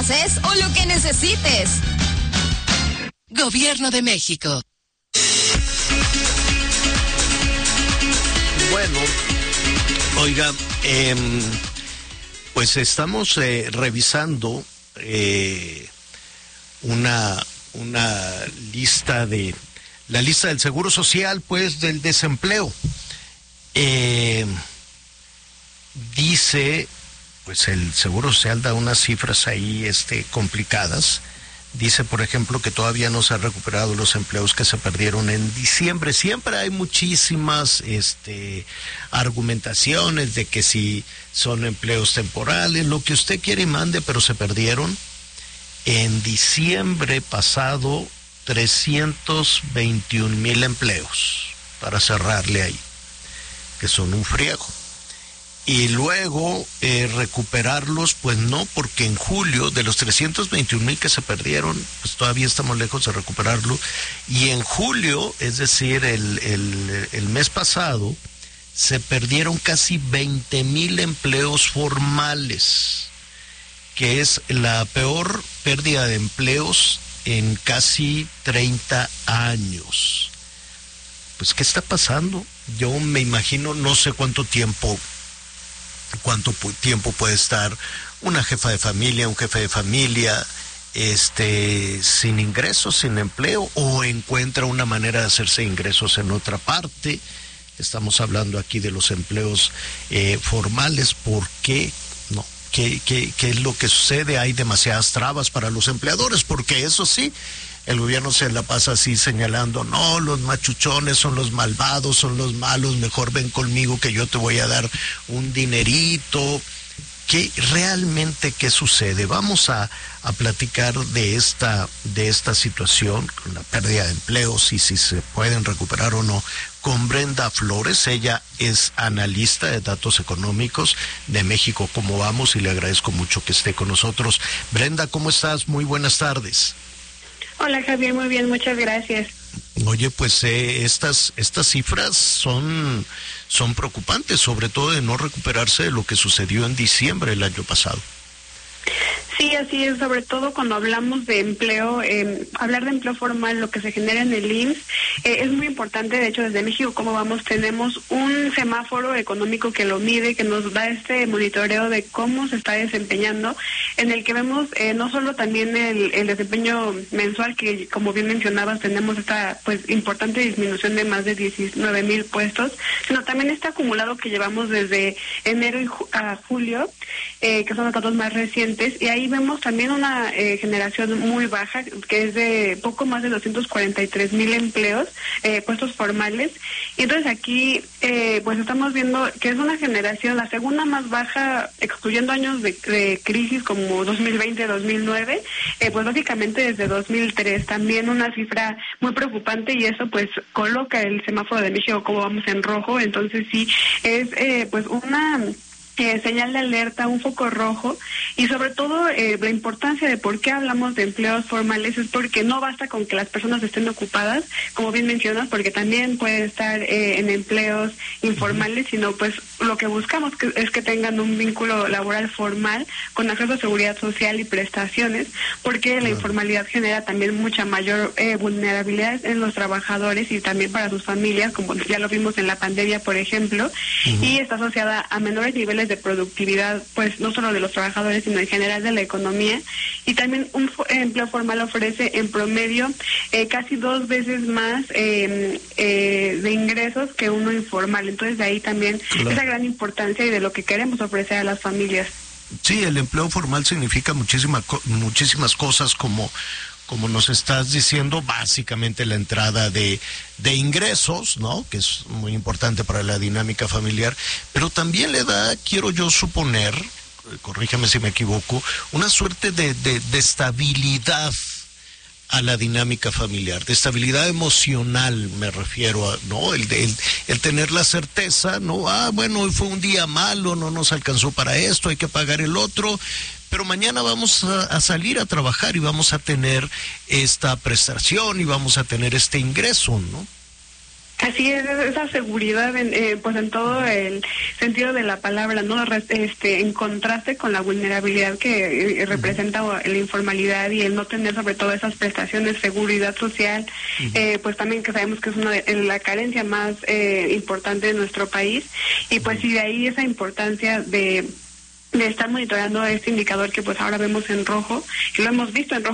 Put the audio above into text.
pases o lo que necesites. Gobierno de México. Bueno, oiga, pues estamos revisando una lista la lista del Seguro Social, pues, del desempleo. Dice, pues el Seguro Social da unas cifras ahí complicadas. Dice, por ejemplo, que todavía no se han recuperado los empleos que se perdieron en diciembre. Siempre hay muchísimas argumentaciones de que si son empleos temporales, lo que usted quiere y mande, pero se perdieron. En diciembre pasado, 321,000 empleos, para cerrarle ahí, que son un friego. Y luego recuperarlos, pues no, porque en julio, de los 321,000 que se perdieron, pues todavía estamos lejos de recuperarlo. Y en julio, es decir, el mes pasado, se perdieron casi 20,000 empleos formales, que es la peor pérdida de empleos en casi 30 años. Pues, ¿qué está pasando? Yo me imagino, no sé cuánto tiempo puede estar una jefa de familia, un jefe de familia, sin ingresos, sin empleo, o encuentra una manera de hacerse ingresos en otra parte. Estamos hablando aquí de los empleos formales. ¿Por qué no? ¿Qué es lo que sucede? Hay demasiadas trabas para los empleadores, porque eso sí, el gobierno se la pasa así señalando, no, los machuchones son los malvados, son los malos, mejor ven conmigo que yo te voy a dar un dinerito. ¿Qué sucede? Vamos a platicar de esta situación, con la pérdida de empleos y si se pueden recuperar o no, con Brenda Flores. Ella es analista de datos económicos de México Cómo Vamos, y le agradezco mucho que esté con nosotros. Brenda, ¿cómo estás? Muy buenas tardes. Hola, Javier, muy bien, muchas gracias. Oye, pues estas cifras son preocupantes, sobre todo de no recuperarse de lo que sucedió en diciembre del año pasado. Sí, así es, sobre todo cuando hablamos de empleo, hablar de empleo formal, lo que se genera en el IMSS, es muy importante. De hecho, desde México Cómo Vamos tenemos un semáforo económico que lo mide, que nos da este monitoreo de cómo se está desempeñando, en el que vemos no solo también el desempeño mensual, que como bien mencionabas tenemos esta pues importante disminución de más de 19,000 puestos, sino también este acumulado que llevamos desde enero a julio, que son los datos más recientes, y ahí vemos también una generación muy baja, que es de poco más de 243,000 empleos, puestos formales. Y entonces aquí pues estamos viendo que es una generación, la segunda más baja, excluyendo años de crisis como 2020-2009, pues básicamente desde 2003, también una cifra muy preocupante, y eso pues coloca el semáforo de México Cómo Vamos en rojo. Entonces sí, es pues una señal de alerta, un foco rojo, y sobre todo la importancia de por qué hablamos de empleos formales es porque no basta con que las personas estén ocupadas, como bien mencionas, porque también pueden estar en empleos informales, sino pues lo que buscamos es que tengan un vínculo laboral formal con acceso a seguridad social y prestaciones, porque la informalidad genera también mucha mayor vulnerabilidad en los trabajadores y también para sus familias, como ya lo vimos en la pandemia, por ejemplo, y está asociada a menores niveles de productividad, pues no solo de los trabajadores, sino en general de la economía. Y también un empleo formal ofrece en promedio casi 2 veces más de ingresos que uno informal. Entonces de ahí también esa gran importancia y de lo que queremos ofrecer a las familias. Sí, el empleo formal significa muchísimas cosas, como nos estás diciendo, básicamente la entrada de ingresos, ¿no? Que es muy importante para la dinámica familiar, pero también le da, quiero yo suponer, corrígeme si me equivoco, una suerte de estabilidad a la dinámica familiar, de estabilidad emocional me refiero a, ¿no? El tener la certeza, ¿no? Bueno, hoy fue un día malo, no nos alcanzó para esto, hay que pagar el otro, pero mañana vamos a salir a trabajar y vamos a tener esta prestación y vamos a tener este ingreso, ¿no? Así es, esa seguridad pues en todo el sentido de la palabra, ¿no? En contraste con la vulnerabilidad que representa la informalidad y el no tener sobre todo esas prestaciones, seguridad social, pues también que sabemos que es una de la carencia más importante de nuestro país, y pues sí, de ahí esa importancia de estar monitoreando este indicador que pues ahora vemos en rojo, y lo hemos visto en rojo